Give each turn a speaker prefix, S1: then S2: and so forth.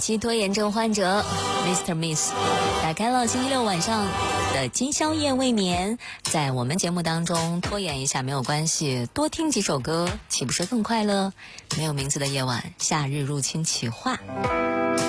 S1: 期拖延症患者 Mr. Miss 打开了星期六晚上的今宵夜未眠，在我们节目当中拖延一下没有关系，多听几首歌，岂不是更快乐？没有名字的夜晚，夏日入侵企划。